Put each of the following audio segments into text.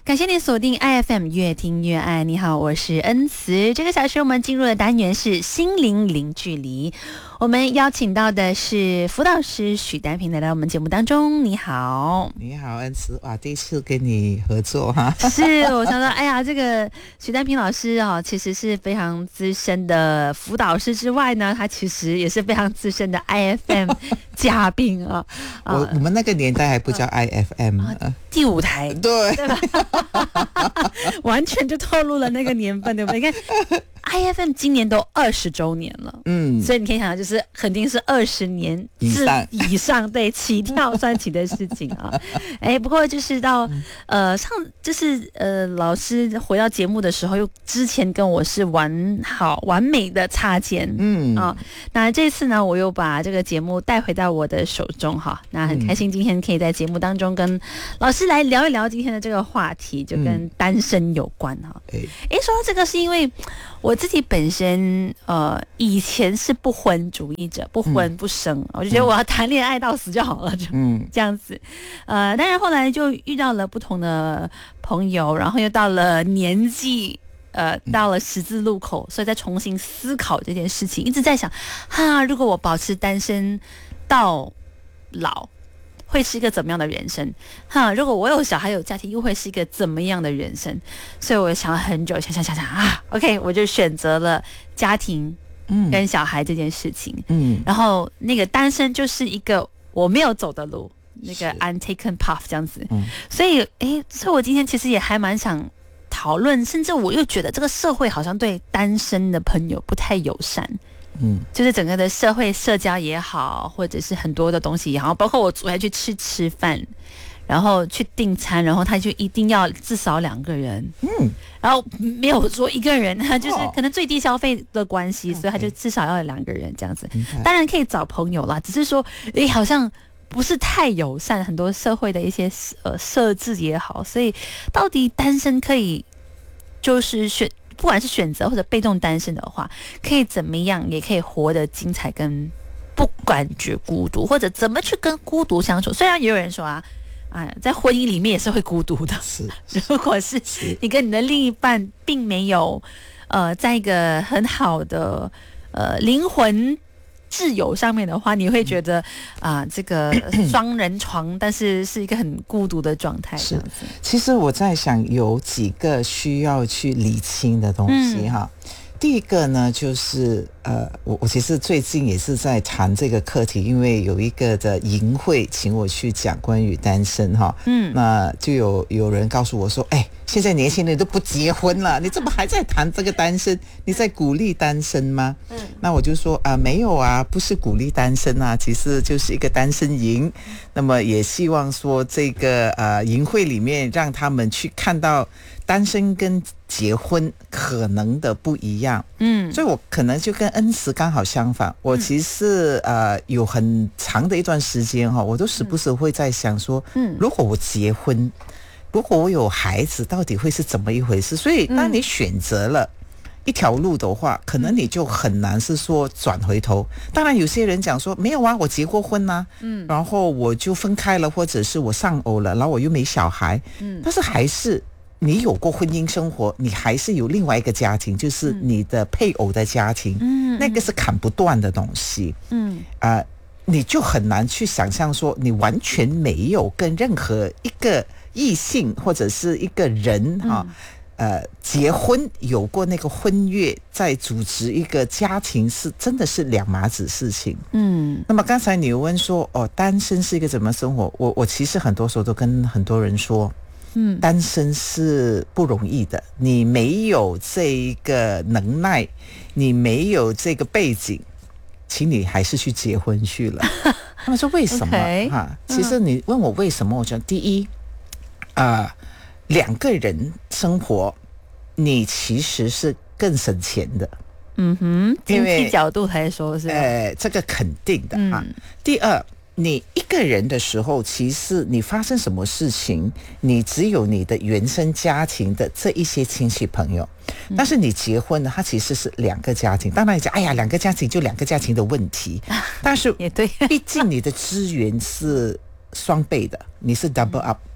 感谢您锁定 IFM 越听越爱。你好，我是恩慈。这个小时我们进入的单元是心灵零距离，我们邀请到的是辅导师许丹平来到我们节目当中。你好。 你好，恩慈。哇，第一次跟你合作哈。 是，我想说，哎呀，这个许丹平老师哦，其实是非常资深的辅导师之外呢，他其实也是非常资深的 IFM 嘉宾啊。 我们那个年代还不叫 IFM， 第5台， 对吧？完全就透露了那个年份，对不对？你看 IFM 今年都20周年了，所以你可以想到，就是肯定是20年以上对起跳算起的事情啊。不过就是到老师回到节目的时候，又之前跟我是完美的擦肩，那这次呢，我又把这个节目带回到我的手中哈，那很开心今天可以在节目当中跟老师来聊一聊今天的这个话题，就跟单身有关哈。说到这个是因为我自己本身以前是不婚主义者，不婚不生，我就觉得我要谈恋爱到死就好了，就这样子。但是后来就遇到了不同的朋友，然后又到了年纪。到了十字路口，所以再重新思考这件事情，一直在想，如果我保持单身到老，会是一个怎么样的人生？如果我有小孩有家庭，又会是一个怎么样的人生？所以我想了很久，想OK， 我就选择了家庭跟小孩这件事情。然后那个单身就是一个我没有走的路，那个 untaken path 这样子。所以我今天其实也还蛮想讨论，甚至我又觉得这个社会好像对单身的朋友不太友善。就是整个的社会社交也好，或者是很多的东西也好，包括我昨天去吃饭，然后去订餐，然后他就一定要至少2个人，然后没有说1个人，他就是可能最低消费的关系，所以他就至少要有2个人这样子。当然可以找朋友啦，只是说好像不是太友善，很多社会的一些设置也好，所以到底单身可以就是不管是选择或者被动单身的话，可以怎么样也可以活得精彩，跟不感觉孤独，或者怎么去跟孤独相处。虽然也有人说在婚姻里面也是会孤独的，如果是你跟你的另一半并没有在一个很好的灵魂挚友上面的话，你会觉得这个双人床，但是是一个很孤独的状态。是， 其实我在想有几个需要去理清的东西哈。第一个呢，就是我其实最近也是在谈这个课题，因为有一个的营会请我去讲关于单身哈。那就有人告诉我说，现在年轻人都不结婚了，你怎么还在谈这个单身？你在鼓励单身吗？那我就说没有啊，不是鼓励单身啊，其实就是一个单身营。那么也希望说这个营会里面让他们去看到单身跟结婚可能的不一样。所以我可能就跟恩慈刚好相反。我其实有很长的一段时间我都时不时会在想说，如果我结婚，如果我有孩子，到底会是怎么一回事？所以当你选择了一条路的话，可能你就很难是说转回头。当然有些人讲说没有啊，我结过婚啊，然后我就分开了，或者是我丧偶了，然后我又没小孩，但是还是你有过婚姻生活，你还是有另外一个家庭，就是你的配偶的家庭，那个是砍不断的东西。你就很难去想象说你完全没有跟任何一个异性或者是一个人结婚有过那个婚约，再组织一个家庭，是真的是两码子事情。那么刚才你问说单身是一个怎么生活，我其实很多时候都跟很多人说，单身是不容易的，你没有这个能耐，你没有这个背景，请你还是去结婚去了。他们说为什么其实你问我为什么，我讲第一2个人生活你其实是更省钱的。 经济角度来说是这个肯定的第二，你一个人的时候，其实你发生什么事情，你只有你的原生家庭的这一些亲戚朋友。但是你结婚呢，它其实是2个家庭。当然讲2个家庭就2个家庭的问题，但是也对， 毕竟你的资源是双倍的，你是 double up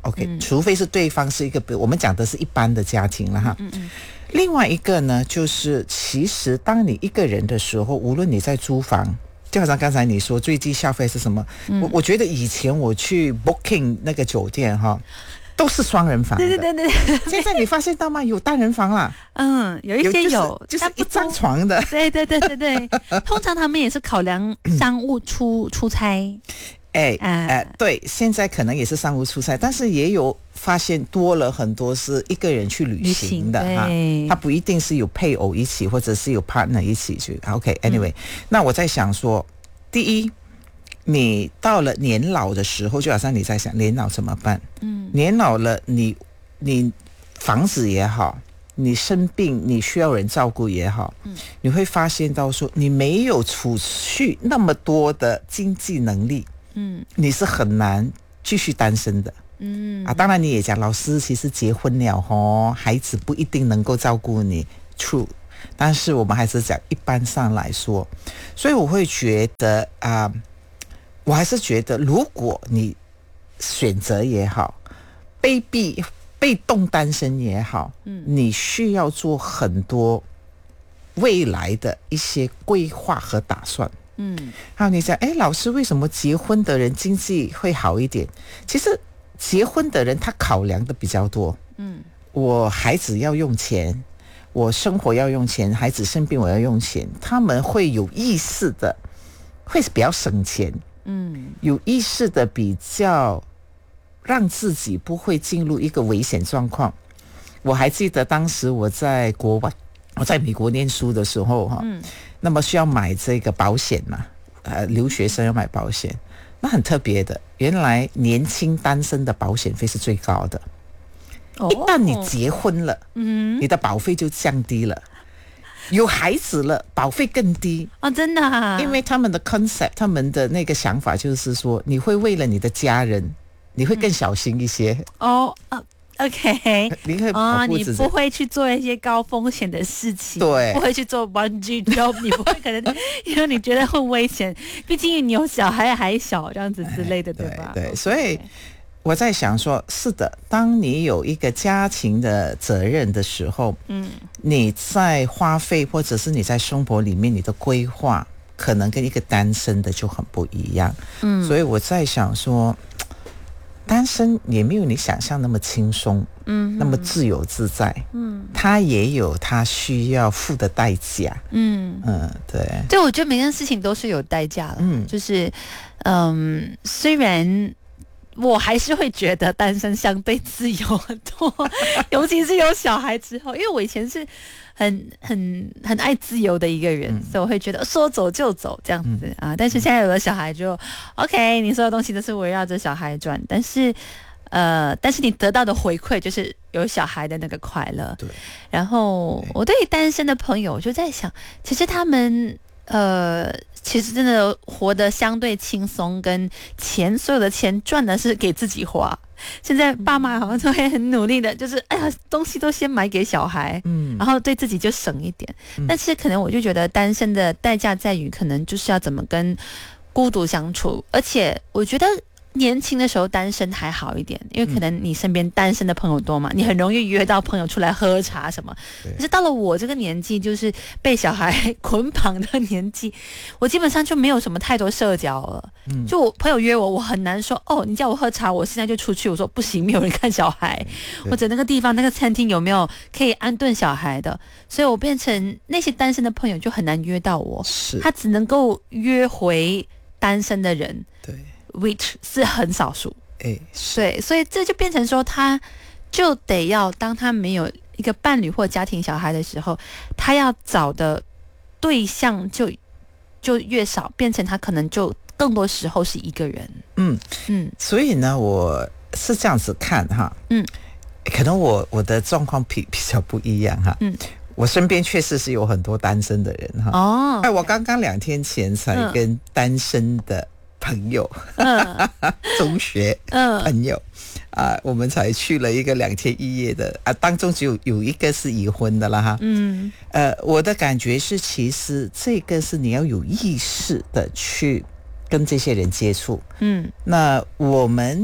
OK，除非是对方是一个我们讲的是一般的家庭了哈。另外一个呢，就是其实当你一个人的时候，无论你在租房，就好像刚才你说最低消费是什么，我觉得以前我去 booking 那个酒店哈，都是双人房的。 对。 现在你发现到吗？有单人房啦。 有一些就是一张床的。 对。通常他们也是考量商务出差。 对，现在可能也是商务出差，但是也有发现多了很多是一个人去旅行的哈，他不一定是有配偶一起，或者是有 partner 一起去。OK，anyway，那我在想说，第一，你到了年老的时候，就好像你在想年老怎么办？年老了，你房子也好，你生病你需要人照顾也好，你会发现到说你没有储蓄那么多的经济能力。你是很难继续单身的。当然你也讲，老师其实结婚了孩子不一定能够照顾你 ，true。但是我们还是讲一般上来说，所以我会觉得我还是觉得，如果你选择也好，被动单身也好，你需要做很多未来的一些规划和打算。还有你想，老师为什么结婚的人经济会好一点？其实结婚的人他考量的比较多。我孩子要用钱，我生活要用钱，孩子生病我要用钱，他们会有意识的，会比较省钱。有意识的比较让自己不会进入一个危险状况。我还记得当时我在国外，我在美国念书的时候那么需要买这个保险嘛，留学生要买保险，那很特别的，原来年轻单身的保险费是最高的。一旦你结婚了，你的保费就降低了。有孩子了，保费更低。 真的啊？ 因为他们的 concept， 他们的那个想法就是说，你会为了你的家人，你会更小心一些。 OK， 你会保护自己， 你不会去做一些高风险的事情， 对， 不会去做 bungee jump， 你不会可能因为你觉得会危险，毕竟你有小孩还小这样子之类的，对吧？ 对，所以我在想说，是的，当你有一个家庭的责任的时候，你在花费或者是你在生活里面你的规划，可能跟一个单身的就很不一样。所以我在想说，单身也没有你想象那么轻松，那么自由自在，他也有他需要付的代价，对， 我觉得每件事情都是有代价的，就是虽然我还是会觉得单身相对自由很多，尤其是有小孩之后，因为我以前是很爱自由的一个人，所以我会觉得说走就走这样子但是现在有了小孩就 OK， 你所有东西都是围绕着小孩转，但是你得到的回馈就是有小孩的那个快乐。 对。 然后我对于单身的朋友，我就在想，其实他们其实真的活得相对轻松，跟所有的钱赚的是给自己花。现在爸妈好像都会很努力的，就是东西都先买给小孩，然后对自己就省一点。但是可能我就觉得单身的代价在于，可能就是要怎么跟孤独相处，而且我觉得年轻的时候单身还好一点，因为可能你身边单身的朋友多嘛，你很容易约到朋友出来喝茶什么。可是到了我这个年纪，就是被小孩捆绑的年纪，我基本上就没有什么太多社交了。就我朋友约我很难说你叫我喝茶，我现在就出去。我说不行，没有人看小孩，或者那个地方那个餐厅有没有可以安顿小孩的，所以我变成那些单身的朋友就很难约到我，他只能够约回单身的人。 对。 which 是很少数， 对， 所以这就变成说，他就得要当他没有一个伴侣或家庭小孩的时候，他要找的对象就越少，变成他可能就更多时候是一个人。 所以呢，我是这样子看哈，可能我的状况比较不一样哈，我身边确实是有很多单身的人哈。我刚刚2天前才跟单身的朋友，中学朋友我们才去了一个2天1夜的当中只有一个是已婚的了哈。我的感觉是，其实这个是你要有意识的去跟这些人接触。那我们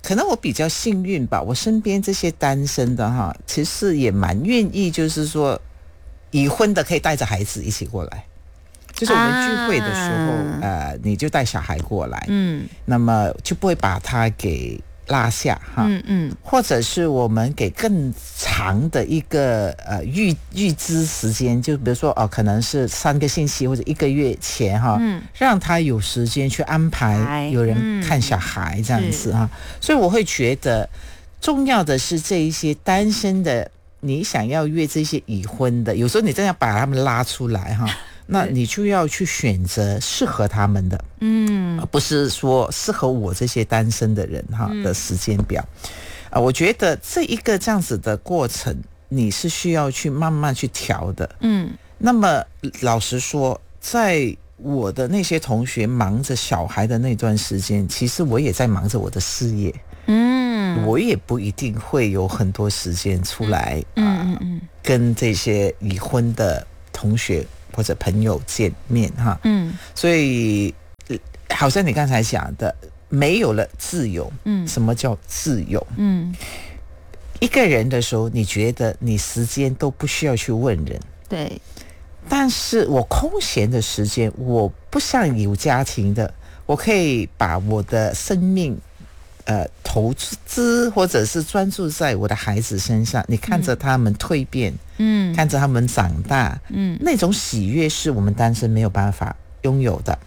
可能我比较幸运吧，我身边这些单身的哈，其实也蛮愿意，就是说已婚的可以带着孩子一起过来。就是我们聚会的时候，你就带小孩过来，那么就不会把他给落下哈，或者是我们给更长的一个预支时间，就比如说可能是3个星期或者1个月前哈，让他有时间去安排有人看小孩这样子哈，所以我会觉得重要的是这一些单身的，你想要约这些已婚的，有时候你真要把他们拉出来哈。那你就要去选择适合他们的，而不是说适合我这些单身的人哈的时间表。我觉得这一个这样子的过程，你是需要去慢慢去调的。那么老实说，在我的那些同学忙着小孩的那段时间，其实我也在忙着我的事业。我也不一定会有很多时间出来跟这些已婚的同学或者朋友见面哈，所以好像你刚才讲的，没有了自由，什么叫自由？一个人的时候，你觉得你时间都不需要去问人， 对。 但是我空闲的时间，我不像有家庭的，我可以把我的生命投资或者是专注在我的孩子身上，你看着他们蜕变，看着他们长大，那种喜悦是我们单身没有办法拥有的。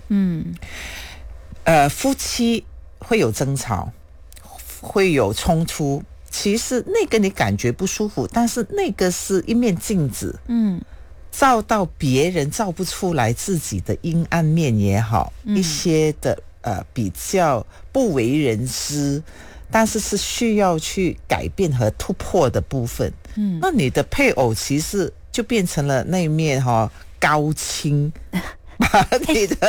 夫妻会有争吵，会有冲突，其实那个你感觉不舒服，但是那个是一面镜子，照到别人照不出来自己的阴暗面也好，一些的比较不为人知，但是是需要去改变和突破的部分。那你的配偶其实就变成了那一面高清，把你的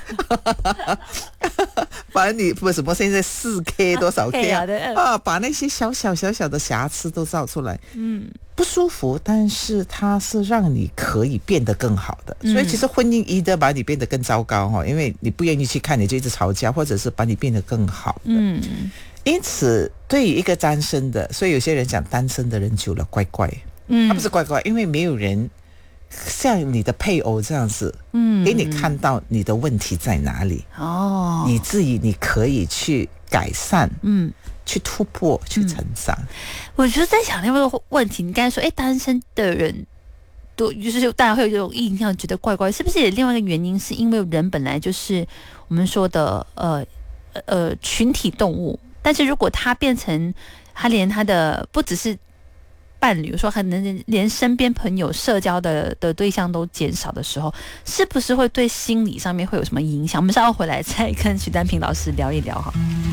把你为什么现在4K 多少 K 把那些小小的瑕疵都照出来，不舒服，但是它是让你可以变得更好的。所以其实婚姻一的把你变得更糟糕因为你不愿意去看，你就一直吵架，或者是把你变得更好的。因此对于一个单身的，所以有些人讲单身的人久了怪怪，他不是怪怪，因为没有人像你的配偶这样子，给你看到你的问题在哪里，你自己你可以去改善，去突破，去成长。 我就在想那个问题，你刚才说，单身的人都就是大家会有这种印象，觉得怪怪，是不是也另外一个原因，是因为人本来就是我们说的群体动物，但是如果他变成他连他的不只是伴侣，说可能连身边朋友社交的对象都减少的时候，是不是会对心理上面会有什么影响？我们稍后回来再跟许丹平老师聊一聊哈。